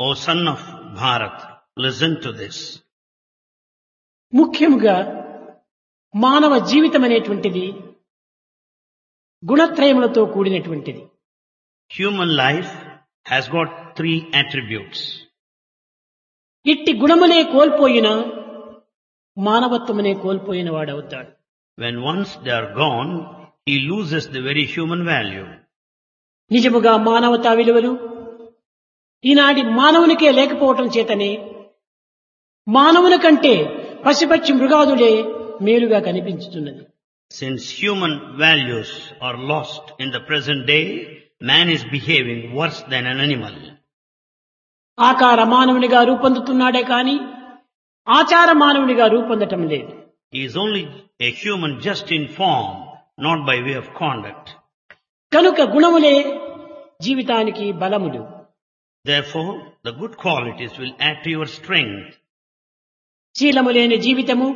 O son of Bharat, listen to this. ముఖ్యముగా మానవ జీవితం అనేటువంటిది గుణత్రయములతో కూడినటువంటిది. Human life has got three attributes. ఇట్టి గుణములే కోల్పోయిన మానవత్వమునే కోల్పోయిన వాడవుతాడు. When once they are gone, he loses the very human value. నిజముగా మానవతా విలువలు ఈనాటి మానవునికే లేకపోవటం చేతనే మానవుని కంటే పశుపక్షి మృగాదులే మేలుగా కనిపించుతున్నది. Since human values are lost in the present day, man is behaving worse than an animal. ఆకార మానవునిగా రూపొందుతున్నాడే కాని ఆచార మానవునిగా రూపొందటం లేదు. He is only a human just in form, not by way of conduct. కనుక గుణములే జీవితానికి బలములు. Therefore, the good qualities will add to your strength. శీలము లేని జీవితము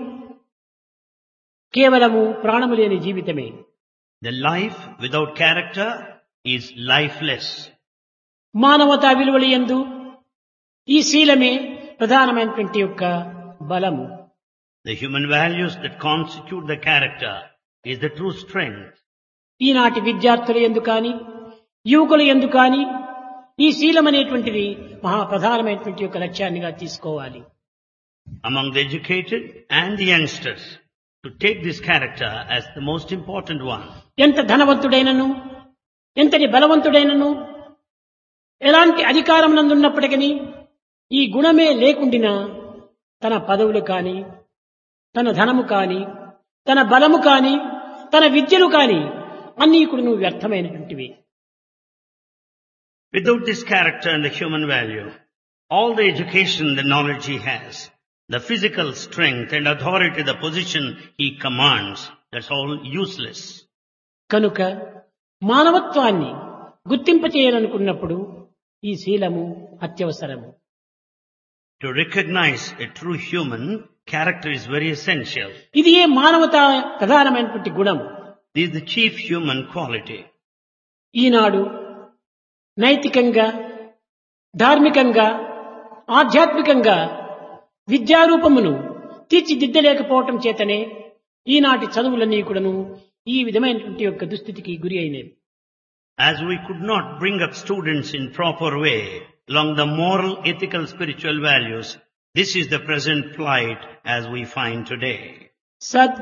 కేవలము ప్రాణము లేని జీవితమే. The life without character is lifeless. మానవతా విలువల యందు ఈ శీలమే ప్రధానమైనటువంటి యొక్క బలము. The human values that constitute the character is the true strength. ఈనాటి విద్యార్థుల యందు కాని యువకుల యందు కాని ఈ శీలం అనేటువంటిది మహా ప్రధానమైనటువంటి యొక్క లక్ష్యాన్నిగా తీసుకోవాలి. Among the educated and the youngsters, to take this character as the most important one. ఎంత ధనవంతుడైనను ఎంతటి బలవంతుడైనను ఎలాంటి అధికారం నందున్నప్పటికీ ఈ గుణమే లేకుండినా తన పదవులు కాని తన ధనము కాని తన బలము కాని తన విద్యలు కాని అన్నీ కూడా వ్యర్థమైనటువంటివి. Without this character and the human value, all the education, the knowledge he has, the physical strength and authority, the position he commands, that's all useless. కనుక మానవత్వాన్ని గుర్తింపచేయాలనుకున్నప్పుడు ఈ శీలము అత్యవసరము. To recognize a true human, character is very essential. ఇది ఏ మానవత ప్రధానమైనటువంటి గుణం. This is the chief human quality. ఈనాడు నైతికంగా ధార్మికంగా ఆధ్యాత్మికంగా విద్యారూపమును తీర్చిదిద్దలేకపోవటం చేతనే ఈనాటి చదువులన్నీ కూడాను ఈ విధమైనటువంటి యొక్క దుస్థితికి గురి అయినవి. As we could not bring up students in proper way along the moral, ethical, spiritual values, this is the present plight as we find today. సత్